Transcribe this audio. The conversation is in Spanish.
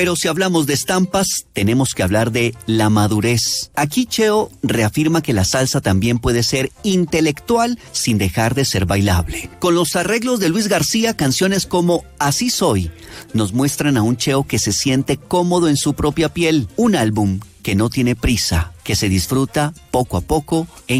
Pero si hablamos de estampas, tenemos que hablar de la madurez. Aquí Cheo reafirma que la salsa también puede ser intelectual sin dejar de ser bailable. Con los arreglos de Luis García, canciones como Así Soy nos muestran a un Cheo que se siente cómodo en su propia piel. Un álbum que no tiene prisa, que se disfruta poco a poco e